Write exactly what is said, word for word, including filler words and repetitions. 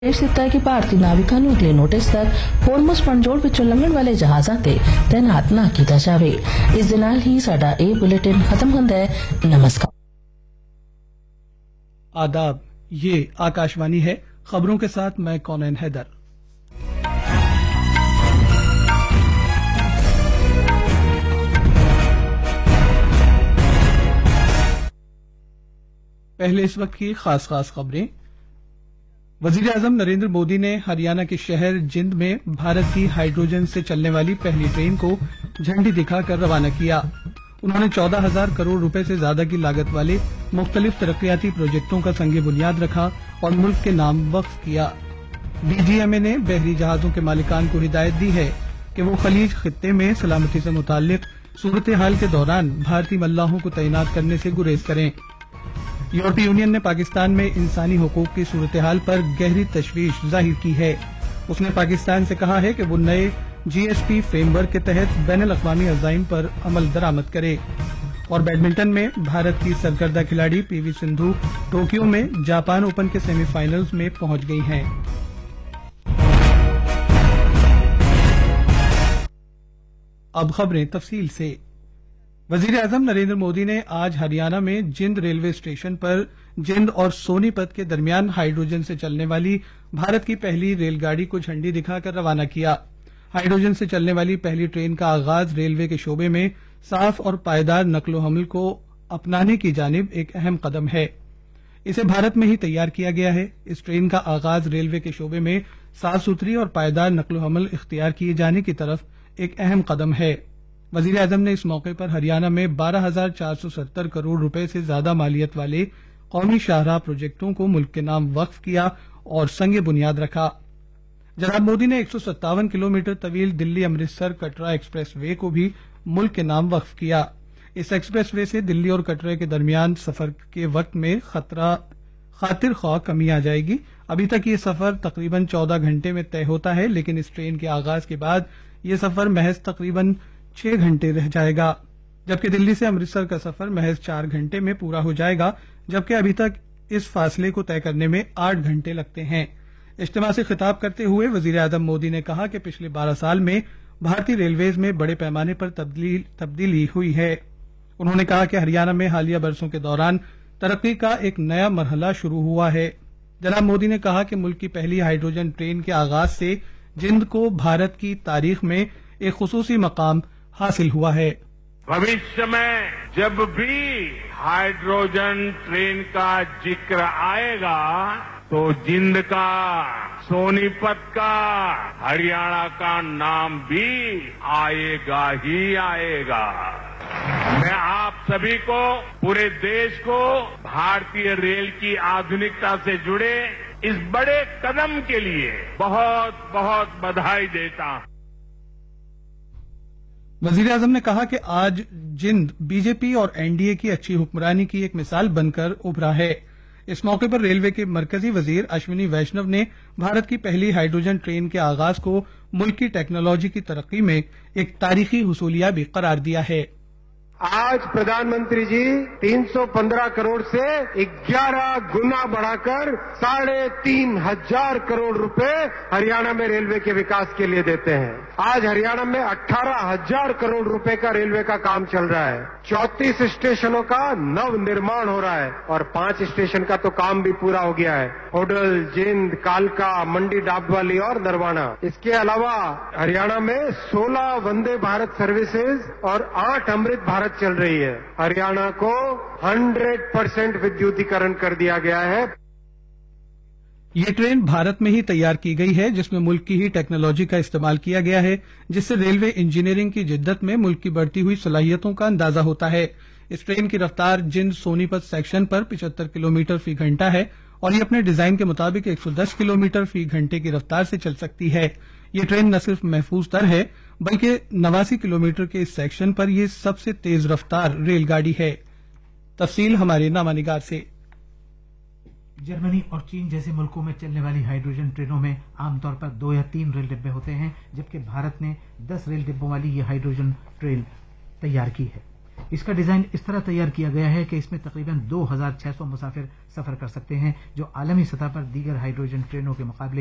ਦੇਸ਼ ਦਿੱਤਾ ਕਿ ਭਾਰਤੀ ਨਾਵਿਕਾਂ ਨੂੰ ਅਗਲੇ ਨੋਟਿਸ ਤੱਕ ਹੋਰਮੁਜ਼ ਪੰਜੋੜ ਵਿੱਚੋਂ ਲੰਘਣ ਵਾਲੇ ਜਹਾਜ਼ਾਂ ਤੇ ਤੈਨਾਤ ਨਾ ਕੀਤਾ ਜਾਵੇ। ਇਸ ਦੇ ਨਾਲ ਹੀ ਸਾਡਾ ਇਹ बुलेटिन खत्म ਹੁੰਦਾ है। नमस्कार। आदाब, ये आकाशवाणी है। खबरों के साथ मैं कौनैन हैदर। पहले इस वक्त की खास खास खबरें। वजीर आजम नरेंद्र मोदी ने हरियाणा के शहर जिंद में भारत की हाइड्रोजन से चलने वाली पहली ट्रेन को झंडी दिखाकर रवाना किया। उन्होंने चौदह हजार करोड़ रुपए से ज्यादा की लागत वाले मुख्तलिफ तरक्याती प्रोजेक्टों का संग बुनियाद रखा और मुल्क के नाम वक्फ किया। डीजीएमए ने बहरी जहाजों के मालिकान को हिदायत दी है कि वो खलीज खित्ते में सलामती से मुताल्लिक सूरत हाल के दौरान भारतीय मल्लाहों को तैनात करने से गुरेज करें। यूरोपीय यूनियन ने पाकिस्तान में इंसानी हुकूक की सूरत हाल पर गहरी तशवीश जाहिर की है। उसने पाकिस्तान से कहा है कि वो नए जीएसपी फ्रेमवर्क के तहत बैनुल अक़वामी अज़ाइम पर अमल दरामद करे। और बैडमिंटन में भारत की सरकर्दा खिलाड़ी पीवी सिंधु टोक्यो में जापान ओपन के सेमीफाइनल्स में पहुंच गई हैं। अब खबरें तफसील से। वजीर आजम नरेंद्र मोदी ने आज हरियाणा में जिंद रेलवे स्टेशन पर जिंद और सोनीपत के दरमियान हाइड्रोजन से चलने वाली भारत की पहली रेलगाड़ी को झंडी दिखाकर रवाना किया। हाइड्रोजन से चलने वाली पहली ट्रेन का आगाज रेलवे के शोबे में साफ और पायदार नकलो हमल को अपनाने की जानिब एक अहम कदम है। इसे भारत में ही तैयार किया गया है। इस ट्रेन का आगाज रेलवे के शोबे में साफ सुथरी और पायदार नकलो हमल इख्तियार किए जाने की तरफ एक अहम कदम है। वजीर आजम ने इस मौके पर हरियाणा में बारह हजार चार सौ सत्तर करोड़ रुपए से ज्यादा मालियत वाले कौमी शाहराह प्रोजेक्टों को मुल्क के नाम वक्फ किया और संग बुनियाद रखा। जनाब मोदी ने एक सौ सत्तावन किलोमीटर तवील दिल्ली अमृतसर कटरा एक्सप्रेस वे को भी मुल्क के नाम वक्फ किया। इस एक्सप्रेस वे से दिल्ली और कटरा के दरमियान सफर के वक्त में खतरा खातिर ख्वाह कमी आ जाएगी। अभी तक ये सफर तकरीबन चौदह घंटे में तय होता है, लेकिन इस ट्रेन के आगाज के बाद ये सफर महज तकरीबन छह घंटे रह जाएगा, जबकि दिल्ली से अमृतसर का सफर महज चार घंटे में पूरा हो जाएगा, जबकि अभी तक इस फासले को तय करने में आठ घंटे लगते हैं। इज्तिमा से खिताब करते हुए वजीर आजम मोदी ने कहा कि पिछले बारह साल में भारतीय रेलवेज में बड़े पैमाने पर तब्दील, तब्दीली हुई है। उन्होंने कहा कि हरियाणा में हालिया बरसों के दौरान तरक्की का एक नया मरहला शुरू हुआ है। जनाब मोदी ने कहा कि मुल्क की पहली हाइड्रोजन ट्रेन के आगाज से जिंद को भारत की तारीख में एक खुसूसी मकाम हासिल हुआ है। भविष्य में जब भी हाइड्रोजन ट्रेन का जिक्र आएगा तो जिंद का, सोनीपत का, हरियाणा का नाम भी आएगा ही आएगा। मैं आप सभी को, पूरे देश को भारतीय रेल की आधुनिकता से जुड़े इस बड़े कदम के लिए बहुत बहुत बधाई देता हूं। वजीर आजम ने कहा कि आज जिंद बीजेपी और एनडीए की अच्छी हुक्मरानी की एक मिसाल बनकर उभरा है। इस मौके पर रेलवे के मरकजी वजीर अश्विनी वैष्णव ने भारत की पहली हाइड्रोजन ट्रेन के आगाज को मुल्क की टेक्नोलॉजी की तरक्की में एक तारीखी हुसूलिया भी करार दिया है। आज प्रधानमंत्री जी तीन सौ पंद्रह करोड़ से ग्यारह गुना बढ़ाकर साढ़े तीन हजार करोड़ रुपए हरियाणा में रेलवे के विकास के लिए देते हैं। आज हरियाणा में अठारह हजार करोड़ रुपए का रेलवे का काम चल रहा है। चौंतीस स्टेशनों का नव निर्माण हो रहा है और पांच स्टेशन का तो काम भी पूरा हो गया है। होडल, जिंद, कालका, मंडी डाबवाली और नरवाना। इसके अलावा हरियाणा में सोलह वंदे भारत सर्विसेज और आठ अमृत भारत चल रही है। हरियाणा को सौ परसेंट विद्युतीकरण कर दिया गया है। ये ट्रेन भारत में ही तैयार की गई है, जिसमें मुल्क की ही टेक्नोलॉजी का इस्तेमाल किया गया है, जिससे रेलवे इंजीनियरिंग की जिद्दत में मुल्क की बढ़ती हुई सलाहियतों का अंदाजा होता है। इस ट्रेन की रफ्तार जिंद सोनीपत सेक्शन पर पिछहत्तर किलोमीटर फी घंटा है और ये अपने डिजाइन के मुताबिक एक सौ दस किलोमीटर फी घंटे की रफ्तार से चल सकती है। ये ट्रेन न सिर्फ महफूज दर है, बल्कि नवासी किलोमीटर के इस सेक्शन पर यह सबसे तेज रफ्तार रेलगाड़ी है। तफसील हमारे नामानिगार से। जर्मनी और चीन जैसे मुल्कों में चलने वाली हाइड्रोजन ट्रेनों में आमतौर पर दो या तीन रेल डिब्बे होते हैं, जबकि भारत ने दस रेल डिब्बों वाली ये हाइड्रोजन ट्रेन तैयार की है। इसका डिजाइन इस तरह तैयार किया गया है कि इसमें तकरीबन दो हज़ार छह सौ मुसाफिर सफर कर सकते हैं, जो आलमी सतह पर दीगर हाइड्रोजन ट्रेनों के मुकाबले